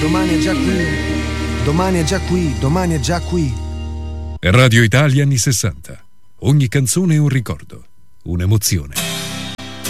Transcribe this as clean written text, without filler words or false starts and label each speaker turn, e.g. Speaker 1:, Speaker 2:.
Speaker 1: domani è già qui, domani è già qui, domani è già qui.
Speaker 2: Radio Italia anni 60. Ogni canzone è un ricordo, un'emozione.